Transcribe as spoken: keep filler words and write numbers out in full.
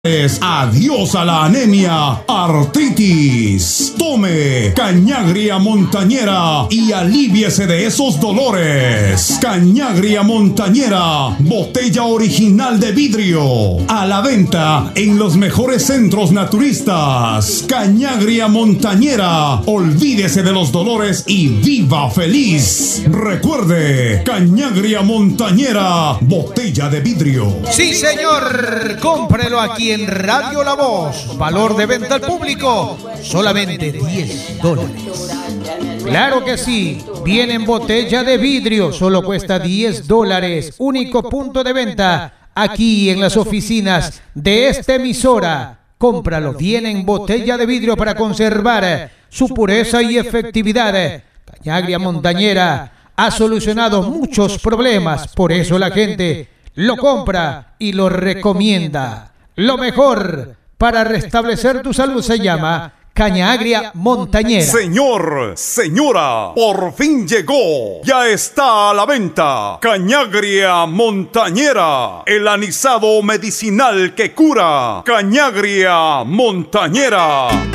Adiós a la anemia, artritis. Tome Cañagria Montañera y alivíese de esos dolores. Cañagria Montañera, botella original de vidrio. A la venta en los mejores centros naturistas. Cañagria Montañera, olvídese de los dolores y viva feliz. Recuerde, Cañagria Montañera, botella de vidrio. Sí, señor, cómprelo aquí en Radio La Voz. Valor de venta al público, solamente diez dólares. Claro que sí, viene en botella de vidrio, solo cuesta diez dólares. Único punto de venta aquí en las oficinas de esta emisora. Cómpralo, viene en botella de vidrio para conservar su pureza y efectividad. Cañagria Montañera ha solucionado muchos problemas, por eso la gente lo compra y lo recomienda. Lo mejor para restablecer tu salud se llama Cañagria Montañera. Señor, señora, por fin llegó. Ya está a la venta. Cañagria Montañera, el anisado medicinal que cura. Cañagria Montañera.